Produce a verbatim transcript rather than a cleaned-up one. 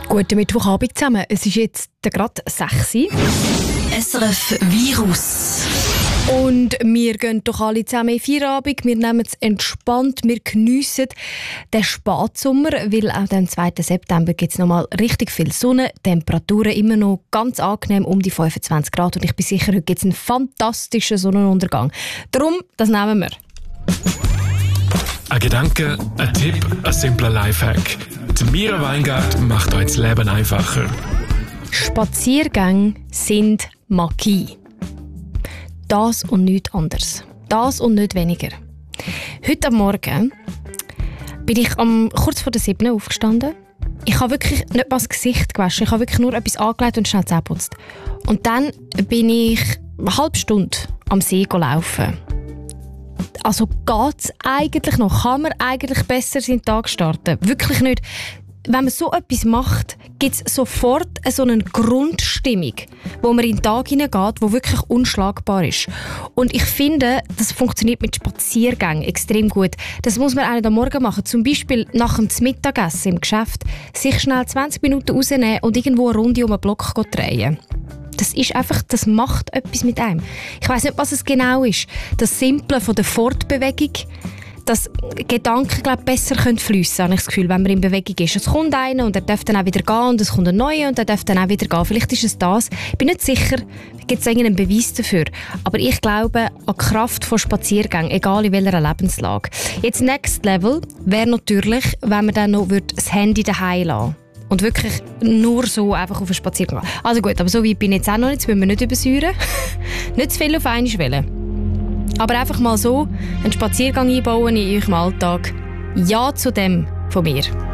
Guten Mittwochabend zusammen. Es ist jetzt gerade sechs Uhr. S R F Virus. Und wir gehen doch alle zusammen in Feierabend. Wir nehmen es entspannt, wir geniessen den Spätsommer, weil auch am zweiten September gibt es nochmal richtig viel Sonne. Temperaturen immer noch ganz angenehm, um die fünfundzwanzig Grad. Und ich bin sicher, heute gibt es einen fantastischen Sonnenuntergang. Darum, das nehmen wir. Ein Gedanke, ein Tipp, ein simpler Lifehack. Die Mira Weingart macht euch das Leben einfacher. Spaziergänge sind Magie. Das und nichts anderes. Das und nicht weniger. Heute am Morgen bin ich am, kurz vor der sieben aufgestanden. Ich habe wirklich nicht mal das Gesicht gewaschen. Ich habe wirklich nur etwas angelegt und schnell Zähne geputzt. Und dann bin ich eine halbe Stunde am See laufen. Also geht es eigentlich noch? Kann man eigentlich besser seinen Tag starten? Wirklich nicht. Wenn man so etwas macht, gibt es sofort so eine Grundstimmung, wo man in den Tag hineingeht, die wirklich unschlagbar ist. Und ich finde, das funktioniert mit Spaziergängen extrem gut. Das muss man auch nicht am Morgen machen. Zum Beispiel nach dem Mittagessen im Geschäft sich schnell zwanzig Minuten rausnehmen und irgendwo eine Runde um einen Block drehen. Das ist einfach, das macht etwas mit einem. Ich weiss nicht, was es genau ist. Das Simple von der Fortbewegung, dass Gedanken, glaub, besser fliessen können, habe ich das Gefühl, wenn man in Bewegung ist. Es kommt einer und er darf dann auch wieder gehen und es kommt ein neuer und er darf dann auch wieder gehen. Vielleicht ist es das. Ich bin nicht sicher, gibt es irgendeinen Beweis dafür. Aber ich glaube an die Kraft von Spaziergängen, egal in welcher Lebenslage. Jetzt Next Level wäre natürlich, wenn man dann noch das Handy daheim lassen würde. Und wirklich nur so einfach auf einen Spaziergang. Also gut, aber so weit bin ich jetzt auch noch nicht. Jetzt müssen wir nicht übersäuren. Nicht zu viel auf einmal wählen. Aber einfach mal so einen Spaziergang einbauen in eurem Alltag. Ja zu dem von mir.